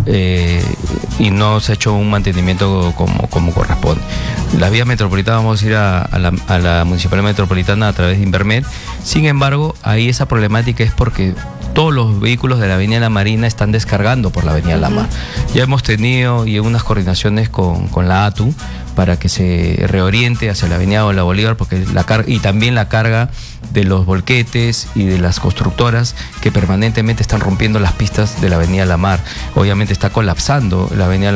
y no se ha hecho un mantenimiento como corresponde. Las vías metropolitanas vamos a ir a la Municipalidad Metropolitana a través de Invermed. Sin embargo, ahí esa problemática es porque todos los vehículos de la Avenida La Marina están descargando por la Avenida La Mar. Ya hemos tenido unas coordinaciones con la ATU para que se reoriente hacia la Avenida La Bolívar, porque y también la carga de los volquetes y de las constructoras que permanentemente están rompiendo las pistas de la Avenida La Mar. Obviamente está colapsando la Avenida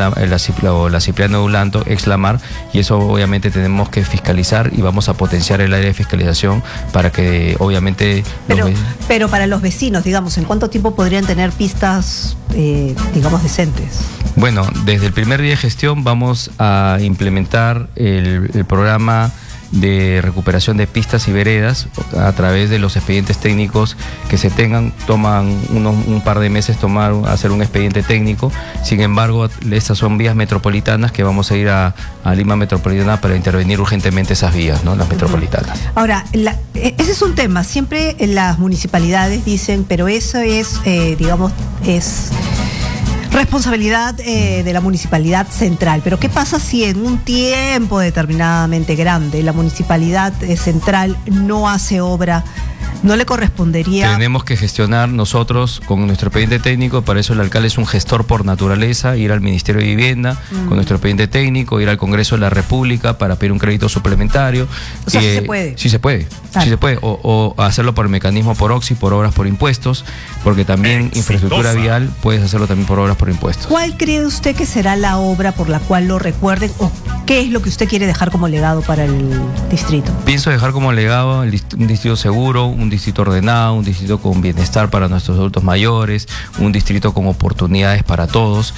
la Cipriano Dulanto, ex La Mar, y eso obviamente tenemos que fiscalizar y vamos a potenciar el área de fiscalización para que obviamente... Pero para los vecinos, digamos, ¿en cuánto tiempo podrían tener pistas, digamos, decentes? Bueno, desde el primer día de gestión vamos a implementar el programa de recuperación de pistas y veredas a través de los expedientes técnicos que se tengan. Toman un par de meses hacer un expediente técnico. Sin embargo, estas son vías metropolitanas que vamos a ir a Lima Metropolitana para intervenir urgentemente esas vías, ¿no? Las metropolitanas. Ahora, ese es un tema. Siempre las municipalidades dicen, pero eso es, digamos, es responsabilidad de la municipalidad central. Pero ¿qué pasa si en un tiempo determinadamente grande la municipalidad central no hace obra? ¿No le correspondería? Tenemos que gestionar nosotros con nuestro expediente técnico. Para eso el alcalde es un gestor por naturaleza. Ir al Ministerio de Vivienda con nuestro expediente técnico, ir al Congreso de la República para pedir un crédito suplementario. O sea, sí se puede. Sí se puede. Sí se puede. O hacerlo por el mecanismo por OXI, por obras por impuestos, porque también infraestructura vial puedes hacerlo también por obras por impuestos. ¿Cuál cree usted que será la obra por la cual lo recuerden, o qué es lo que usted quiere dejar como legado para el distrito? Pienso dejar como legado un distrito seguro, un distrito ordenado, un distrito con bienestar para nuestros adultos mayores, un distrito con oportunidades para todos.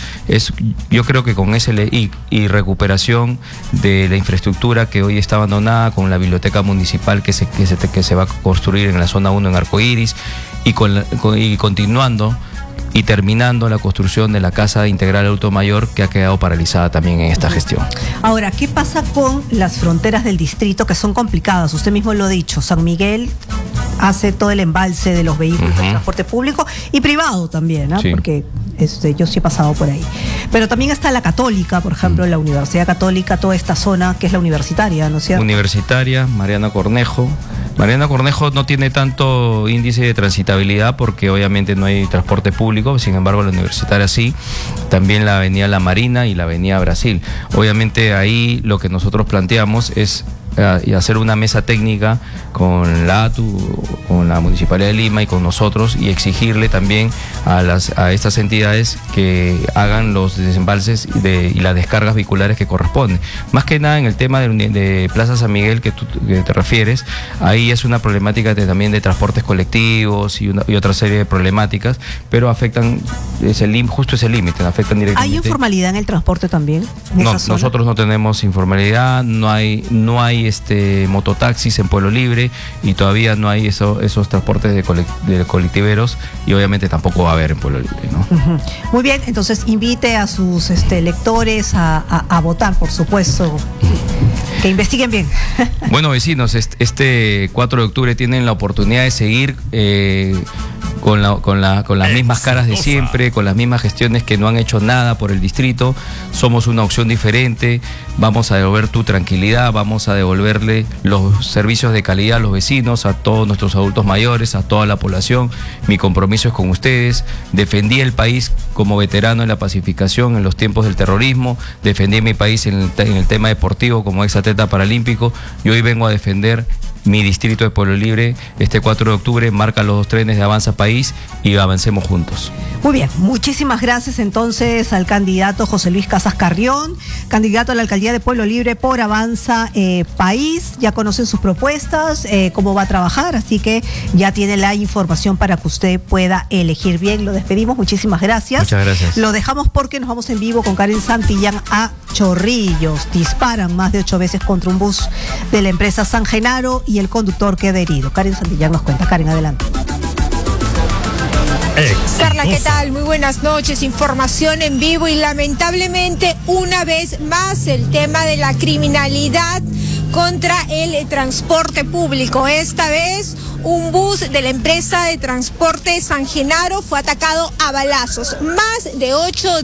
Yo creo que con ese y recuperación de la infraestructura que hoy está abandonada, con la biblioteca municipal que se va a construir en la zona 1 en Arcoíris, y continuando y terminando la construcción de la Casa Integral Adulto Mayor, que ha quedado paralizada también en esta gestión. Ahora, ¿qué pasa con las fronteras del distrito, que son complicadas? Usted mismo lo ha dicho, San Miguel hace todo el embalse de los vehículos de transporte público y privado también, ¿no? Sí. Porque yo sí he pasado por ahí. Pero también está la Católica, por ejemplo, la Universidad Católica, toda esta zona que es la universitaria, ¿no es cierto? Universitaria, Mariano Cornejo. Mariano Cornejo no tiene tanto índice de transitabilidad porque obviamente no hay transporte público, sin embargo la universitaria sí, también la Avenida La Marina y la Avenida Brasil. Obviamente ahí lo que nosotros planteamos es hacer una mesa técnica con la ATU, con la Municipalidad de Lima y con nosotros, y exigirle también a estas entidades que hagan los desembalses y las descargas vehiculares que corresponden. Más que nada en el tema de Plaza San Miguel que te refieres, ahí es una problemática también de transportes colectivos y otra serie de problemáticas, pero afectan justo ese límite, afectan directamente. ¿Hay informalidad en el transporte también? No, nosotros no tenemos informalidad, no hay mototaxis en Pueblo Libre, y todavía no hay esos transportes de colectiveros, y obviamente tampoco va a haber en Pueblo Libre, ¿no? Muy bien, entonces invite a sus lectores a votar, por supuesto. Que investiguen bien. Bueno, vecinos, este 4 de octubre tienen la oportunidad de seguir con las mismas caras de siempre, con las mismas gestiones que no han hecho nada por el distrito. Somos una opción diferente, vamos a devolver tu tranquilidad, vamos a devolverle los servicios de calidad a los vecinos, a todos nuestros adultos mayores, a toda la población. Mi compromiso es con ustedes. Defendí el país como veterano en la pacificación en los tiempos del terrorismo, defendí mi país en el tema deportivo como exatleta paralímpico, y hoy vengo a defender mi distrito de Pueblo Libre. Este 4 de octubre marca los 2 trenes de Avanza País y avancemos juntos. Muy bien, muchísimas gracias entonces al candidato José Luis Casas Carrión, candidato a la alcaldía de Pueblo Libre por Avanza País. Ya conocen sus propuestas, cómo va a trabajar, así que ya tiene la información para que usted pueda elegir bien. Lo despedimos, muchísimas gracias. Muchas gracias. Lo dejamos porque nos vamos en vivo con Karen Santillán a Chorrillos. Disparan más de 8 veces contra un bus de la empresa San Genaro y el conductor queda herido. Karen Santillán nos cuenta. Karen, adelante. Carla, ¿qué tal? Muy buenas noches. Información en vivo y lamentablemente una vez más el tema de la criminalidad contra el transporte público. Esta vez un bus de la empresa de transporte San Genaro fue atacado a balazos. Más de 8